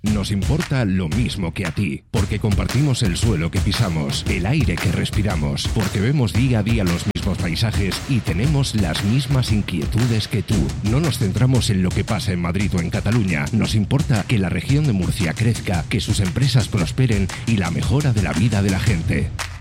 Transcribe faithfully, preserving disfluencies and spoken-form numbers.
Nos importa lo mismo que a ti, porque compartimos el suelo que pisamos, el aire que respiramos, porque vemos día a día los mismos paisajes y tenemos las mismas inquietudes que tú. No nos centramos en lo que pasa en Madrid o en Cataluña. Nos importa que la región de Murcia crezca, que sus empresas prosperen y la mejora de la vida de la gente.